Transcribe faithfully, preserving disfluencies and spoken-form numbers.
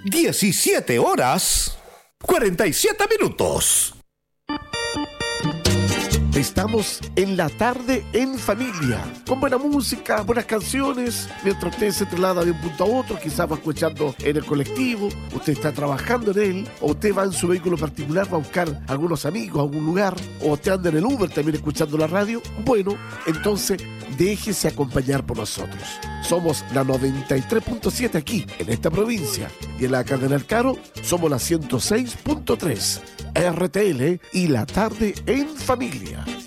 diecisiete horas, cuarenta y siete minutos. Estamos en la tarde en familia, con buena música, buenas canciones, mientras usted se traslada de un punto a otro, quizás va escuchando en el colectivo, usted está trabajando en él, o usted va en su vehículo particular, va a buscar algunos amigos a algún lugar, o usted anda en el Uber también escuchando la radio. Bueno, entonces déjese acompañar por nosotros. Somos la noventa y tres punto siete aquí, en esta provincia, y en la Cardenal Caro somos la ciento seis punto tres. R T L y la tarde en familia.